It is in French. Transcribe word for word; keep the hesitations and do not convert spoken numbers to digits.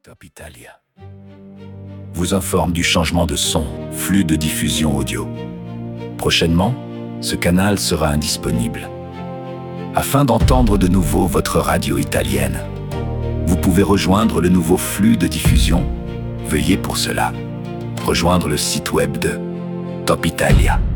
Top Italia vous informe du changement de son, flux de diffusion audio. Prochainement, ce canal sera indisponible. Afin d'entendre de nouveau votre radio italienne, vous pouvez rejoindre le nouveau flux de diffusion. Veuillez pour cela rejoindre le site web de Top Italia.